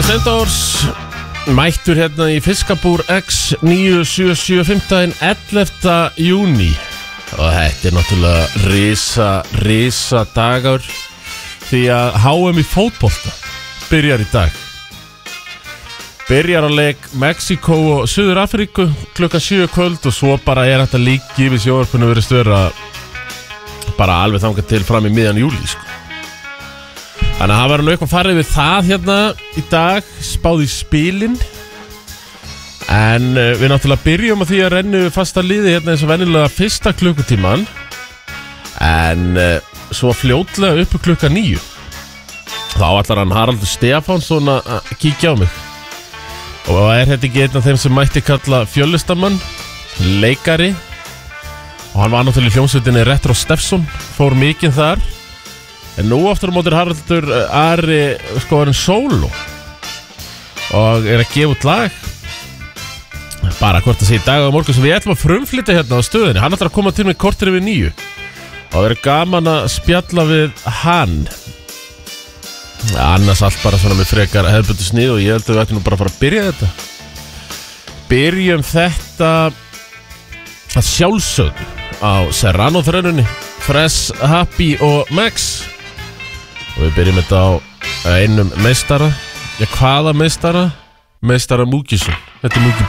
Steindórs mættur hérna í Fiskabúr X 977 11. júní og þetta náttúrulega risa dagar því að HM í fótbolta byrjar í dag. Byrjar á leik Mexíkó og Suður Afríku klukkan 7 kvöld og svo bara þetta líki við sjónvarpinu verið störa bara alveg þangað til fram í miðjan júlí sko. Þannig að það var nú eitthvað farið við það hérna í dag, spáð í spilin. En við náttúrulega byrjum á því að rennu fasta liði hérna eins og venjulega fyrsta klukkutíman. En svo fljótlega uppi klukkan 9. Þá ætlar hann Haraldur Stefánsson að kíkja á mig. Og þetta ekki einn af þeim sem mætti kalla fjöllistamann, leikari. Og hann var náttúrulega í hljómsveitinni Retro Steffson, fór mikið þar. En nú aftur á móti Haraldur Ari sko var en solo og að gefa út lag bara hvort að segja í dag og morgun sem við ætlum að frumflytja hérna á stöðinni. Hann ætlar að koma til mig kortir yfir 9 og það verður gaman að spjalla við hann. Annars allt bara svona með frekar hefðbundu snið og ég held að við ætlum bara að fara að byrja þetta. Byrjum þetta að sjálfsögðu á Serrano þrönunni, Fresh, Happy og Max. Og við byrjum þetta á einum meistara. Já, hvaða meistara? Meistara Múkisson. Þetta er Múki